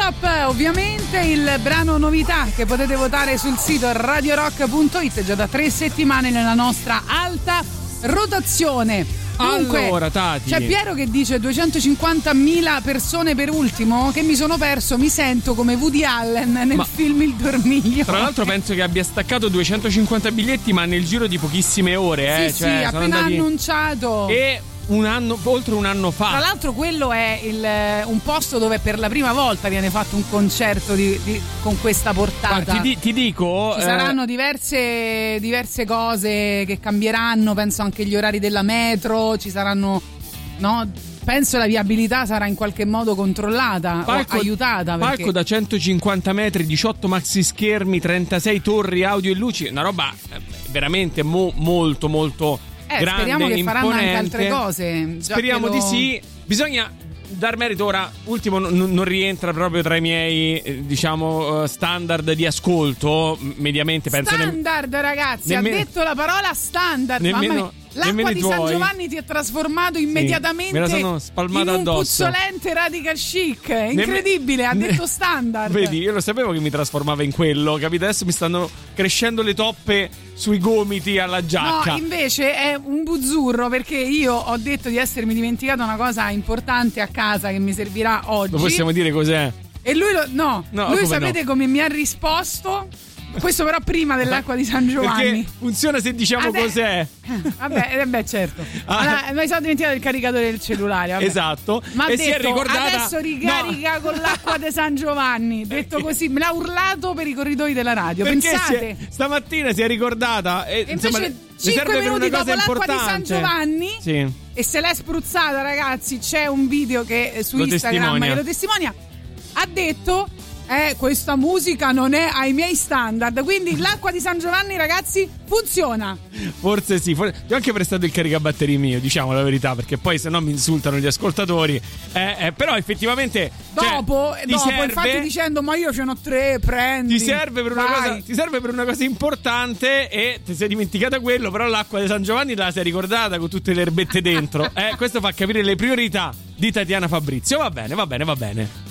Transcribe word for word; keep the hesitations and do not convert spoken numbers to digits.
Stop, ovviamente il brano novità che potete votare sul sito radio rock punto it già da tre settimane nella nostra alta rotazione. Dunque, allora, Tati, c'è Piero che dice duecentocinquantamila persone per ultimo, che mi sono perso, mi sento come Woody Allen nel ma, film Il Dormiglio. Tra l'altro penso che abbia staccato duecentocinquanta biglietti, ma nel giro di pochissime ore, eh, sì, cioè, sì, sono appena andati... annunciato. E un anno, oltre un anno fa. Tra l'altro quello è il, un posto dove per la prima volta viene fatto un concerto di, di, con questa portata. Ti, ti dico, ci saranno eh... diverse, diverse cose che cambieranno, penso anche gli orari della metro, ci saranno, no? Penso la viabilità sarà in qualche modo controllata palco, o aiutata. Palco perché... da centocinquanta metri, diciotto maxi schermi, trentasei torri audio e luci, una roba veramente mo, molto molto Eh, grande, speriamo che imponente. faranno anche altre cose. Già Speriamo lo... di sì. Bisogna dar merito ora. Ultimo, n- non rientra proprio tra i miei eh, diciamo uh, standard di ascolto. Mediamente penso standard, ne... ragazzi. Nemmeno... ha detto la parola standard. Nemmeno... Mamma mia. L'acqua di San Giovanni ti ha trasformato immediatamente sì, me la sono spalmata in un addosso. puzzolente radical chic. Incredibile, Nemm... ha detto standard. Vedi, io lo sapevo che mi trasformava in quello. Capito? Adesso mi stanno crescendo le toppe sui gomiti alla giacca. No, invece è un buzzurro, perché io ho detto di essermi dimenticato una cosa importante a casa che mi servirà oggi. Lo possiamo dire cos'è? E lui lo, no, no lui come sapete no? come mi ha risposto? Questo però prima dell'acqua di San Giovanni. Perché funziona se diciamo Adè, cos'è. Vabbè, eh beh, certo. Allora, mi sono dimenticato il caricatore del cellulare. Vabbè. Esatto. Ma ha e detto, si è ricordata... adesso ricarica no. con l'acqua di San Giovanni. Detto così, me l'ha urlato per i corridoi della radio. Perché pensate? Si è, stamattina si è ricordata. E, e insomma, invece cinque minuti dopo l'acqua importante. di San Giovanni, sì. e se l'è spruzzata, ragazzi. C'è un video che su lo Instagram testimonia. che lo testimonia. Ha detto... Eh, questa musica non è ai miei standard. Quindi l'acqua di San Giovanni, ragazzi, funziona. Forse sì, forse... Ti ho anche prestato il caricabatteri mio, diciamo la verità, perché poi se no mi insultano gli ascoltatori. eh, eh, Però effettivamente Dopo, cioè, dopo serve... infatti dicendo ma io ce n'ho tre, prendi. Ti serve per una vai. cosa, ti serve per una cosa importante e ti sei dimenticata quello. Però l'acqua di San Giovanni la sei ricordata con tutte le erbette dentro. eh, Questo fa capire le priorità di Tatiana Fabrizio. Va bene, va bene, va bene.